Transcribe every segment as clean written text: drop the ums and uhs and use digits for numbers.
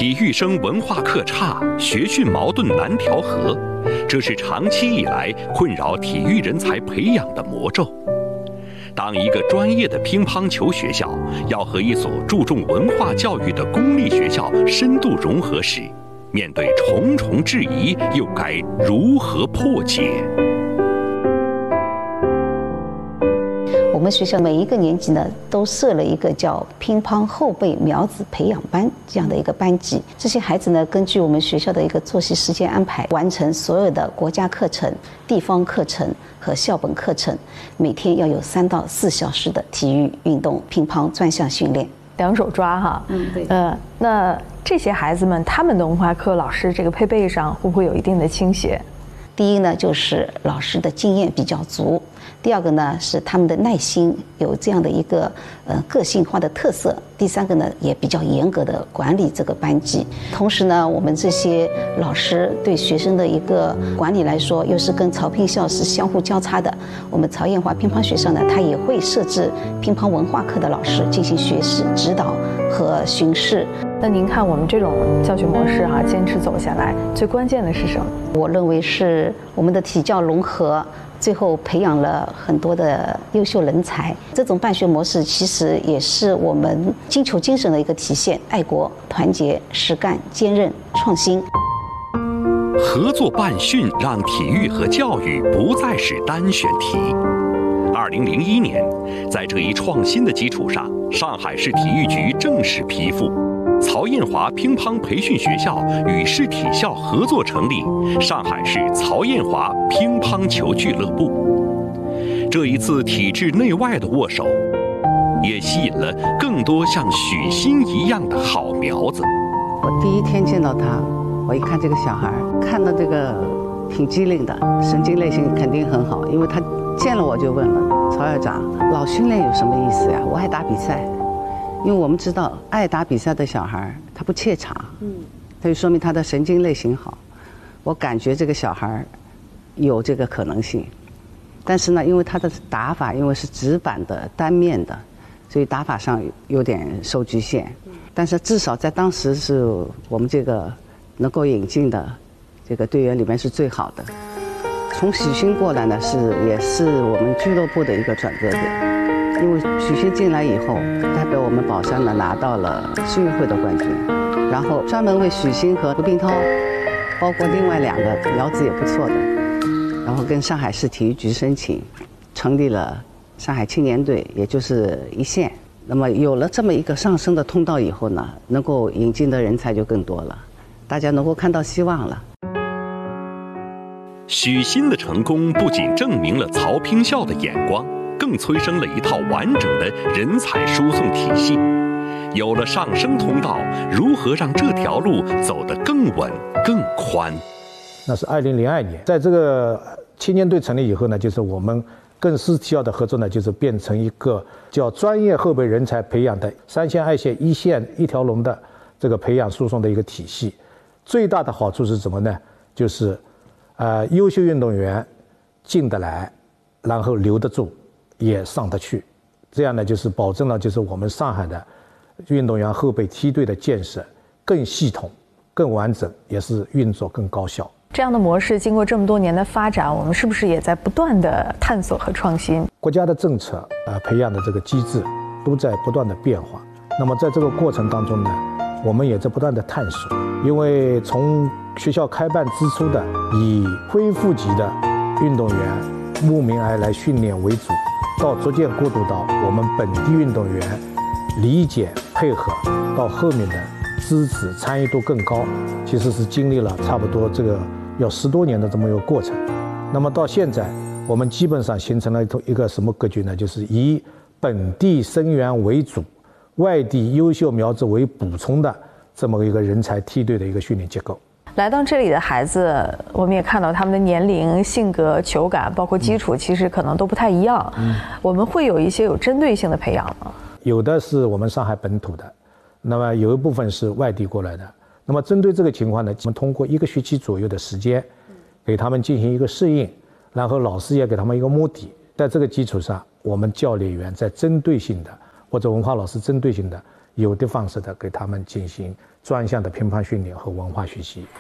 体育生文化课差，学训矛盾难调和，这是长期以来困扰体育人才培养的魔咒。当一个专业的乒乓球学校要和一所注重文化教育的公立学校深度融合时，面对重重质疑，又该如何破解？ 我们学校每一个年级呢，都设了一个叫乒乓后备苗子培养班这样的一个班级。这些孩子呢，根据我们学校的一个作息时间安排，完成所有的国家课程、地方课程和校本课程，每天要有3到4小时的体育运动、乒乓专项训练。 两手抓哈， 对。 那这些孩子们，他们的文化课老师这个配备上会不会有一定的倾斜？ 第一呢，就是老师的经验比较足；第二个呢，是他们的耐心有这样的一个个性化的特色；第三个呢，也比较严格的管理这个班级。同时呢，我们这些老师对学生的一个管理来说，又是跟曹乒校是相互交叉的。我们曹艳华乒乓学校呢，它也会设置乒乓文化课的老师进行学习指导和巡视。 那您看我们这种教学模式坚持走下来，最关键的是什么？ 我认为是我们的体教融合，最后培养了很多的优秀人才。这种办学模式其实也是我们金球精神的一个体现：爱国、团结、实干、坚韧、创新。 合作办训让体育和教育不再是单选题。2001年，在这一创新的基础上，上海市体育局正式批复，曹艳华乒乓培训学校与市体校合作成立上海市曹艳华乒乓球俱乐部。这一次体制内外的握手，也吸引了更多像许昕一样的好苗子。 我第一天见到他，我一看这个小孩，看到这个挺机灵的，神经类型肯定很好，因为他见了我就问了，曹校长，老训练有什么意思呀？我爱打比赛。因为我们知道，爱打比赛的小孩他不怯场，他就说明他的神经类型好。我感觉这个小孩有这个可能性，但是呢，因为他的打法因为是直板的单面的，所以打法上有点受局限。但是至少在当时是我们这个能够引进的这个队员里面是最好的。从许昕过来呢，也是我们俱乐部的一个转折点。因为许昕进来以后，代表我们宝山呢拿到了市运会的冠军，然后专门为许昕和卢冰涛，包括另外2个苗子也不错的，然后跟上海市体育局申请，成立了上海青年队，也就是一线。那么有了这么一个上升的通道以后呢，能够引进的人才就更多了，大家能够看到希望了。 许昕的成功不仅证明了曹乒校的眼光，更催生了一套完整的人才输送体系。有了上升通道，如何让这条路走得更稳、更宽？ 那是2002年，在这个青年队成立以后呢，就是我们跟市体校的合作呢，就是变成一个叫专业后备人才培养的3线、2线、1线一条龙的这个培养输送的一个体系。最大的好处是什么呢？就是优秀运动员进得来，然后留得住，也上得去，这样呢就是保证了就是我们上海的运动员后备梯队的建设更系统、更完整，也是运作更高效。 这样的模式经过这么多年的发展，我们是不是也在不断的探索和创新？ 国家的政策培养的这个机制都在不断的变化。那么在这个过程当中呢，我们也在不断的探索。因为从学校开办之初的以恢复级的运动员慕名而来训练为主，到逐渐过渡到我们本地运动员理解配合，到后面的支持参与度更高，其实是经历了差不多这个要10多年的这么一个过程。那么到现在我们基本上形成了一个什么格局呢？就是以本地生源为主，外地优秀苗子为补充的这么一个人才梯队的一个训练结构。 来到这里的孩子，我们也看到他们的年龄、性格、球感，包括基础，其实可能都不太一样。我们会有一些有针对性的培养吗？ 有的是我们上海本土的，那么有一部分是外地过来的。那么针对这个情况呢，我们通过1个学期左右的时间，给他们进行一个适应，然后老师也给他们一个摸底。在这个基础上，我们教练员在针对性的或者文化老师针对性的有的放矢的给他们进行专项的乒乓训练和文化学习。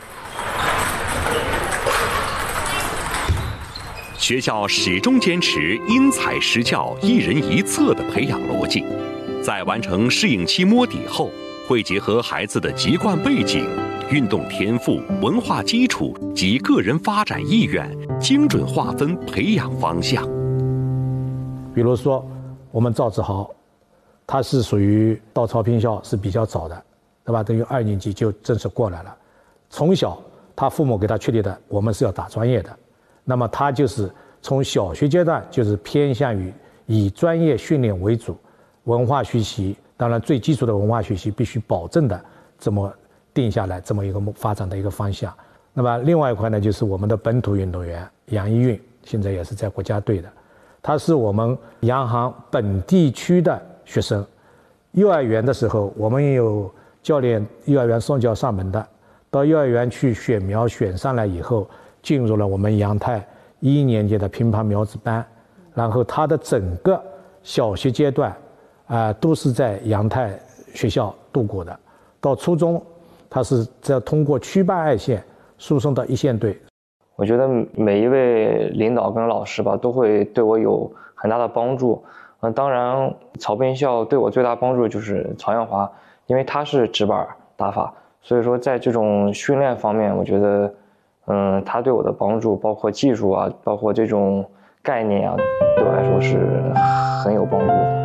学校始终坚持因材施教、一人一策的培养逻辑，在完成适应期摸底后，会结合孩子的籍贯背景、运动天赋、文化基础及个人发展意愿，精准划分培养方向。 比如说，我们赵志豪，他是属于到曹乒校是比较早的，对吧？等于2年级就正式过来了。从小他父母给他确立的，我们是要打专业的。那么他就是从小学阶段就是偏向于以专业训练为主，文化学习当然最基础的文化学习必须保证的这么定下来，这么一个发展的一个方向。那么另外一块呢，就是我们的本土运动员杨一运，现在也是在国家队的，他是我们洋行本地区的学生。幼儿园的时候，我们也有教练幼儿园送教上门的，到幼儿园去选苗选上来以后，进入了我们杨泰1年级的乒乓苗子班，然后他的整个小学阶段都是在杨泰学校度过的。到初中，他是在通过区办2线输送到1线队。 我觉得每一位领导跟老师吧，都会对我有很大的帮助。当然，曹乒校对我最大帮助就是曹艳华，因为他是直板打法，所以说在这种训练方面，我觉得，他对我的帮助，包括技术啊，包括这种概念啊，对我来说是很有帮助的。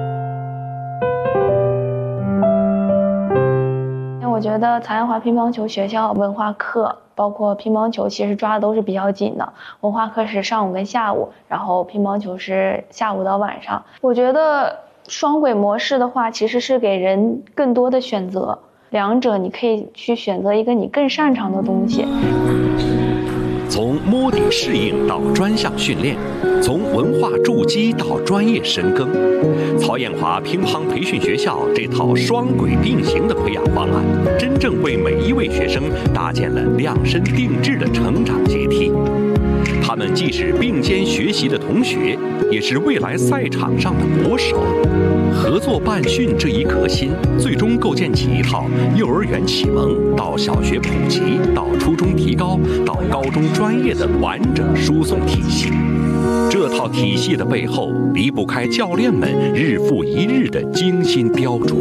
我觉得曹艳华乒乓球学校文化课，包括乒乓球其实抓的都是比较紧的，文化课是上午跟下午，然后乒乓球是下午到晚上。我觉得双轨模式的话，其实是给人更多的选择，两者你可以去选择一个你更擅长的东西。 从摸底适应到专项训练，从文化筑基到专业深耕，曹艳华乒乓培训学校这套双轨并行的培养方案，真正为每一位学生搭建了量身定制的成长阶梯。他们既是并肩学习的同学，也是未来赛场上的国手。合作办训这一颗心，最终构建起一套幼儿园启蒙到小学普及到初中提高到高中专业的完整输送体系。这套体系的背后，离不开教练们日复一日的精心雕琢。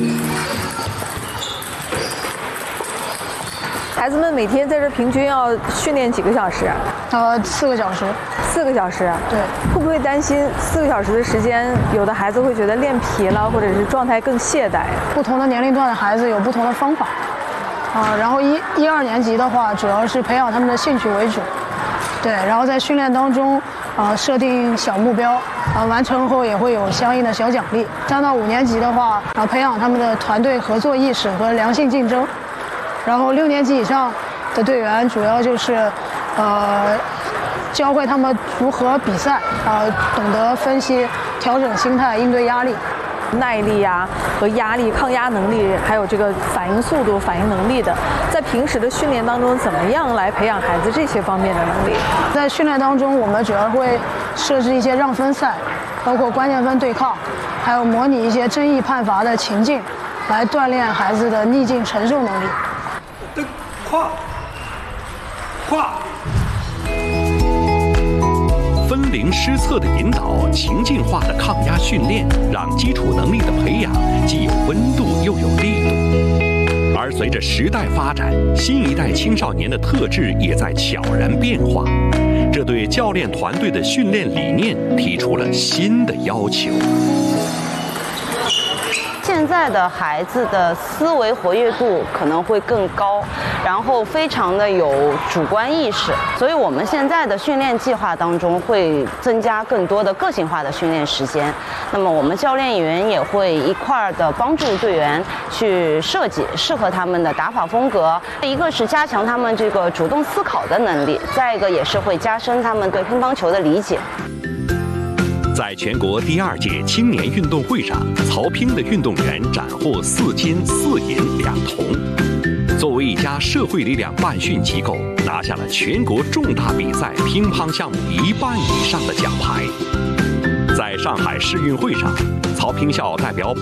孩子们每天在这平均要训练几个小时 ？4个小时。 4个小时？对。会不会担心4个小时的时间，有的孩子会觉得练疲了，或者是状态更懈怠？ 不同的年龄段的孩子有不同的方法。然后1、2年级的话，主要是培养他们的兴趣为主。对，然后在训练当中，设定小目标，完成后也会有相应的小奖励。3到5年级的话，培养他们的团队合作意识和良性竞争。然后6年级以上的队员主要就是，教会他们如何比赛，懂得分析、调整心态、应对压力。 耐力呀和压力、抗压能力，还有这个反应速度、反应能力的，在平时的训练当中，怎么样来培养孩子这些方面的能力？ 在训练当中，我们主要会设置一些让分赛，包括关键分对抗，还有模拟一些争议判罚的情境，来锻炼孩子的逆境承受能力。 跨分龄施策的引导，情境化的抗压训练，让基础能力的培养既有温度又有力度。而随着时代发展，新一代青少年的特质也在悄然变化，这对教练团队的训练理念提出了新的要求。 现在的孩子的思维活跃度可能会更高，然后非常的有主观意识，所以我们现在的训练计划当中会增加更多的个性化的训练时间。那么我们教练员也会一块儿的帮助队员去设计适合他们的打法风格，一个是加强他们这个主动思考的能力，再一个也是会加深他们对乒乓球的理解。 在全国第2届青年运动会上，曹乒的运动员斩获4金4银2铜，作为一家社会力量办训机构，拿下了全国重大比赛乒乓项目1半以上的奖牌。在上海世运会上，曹乒校代表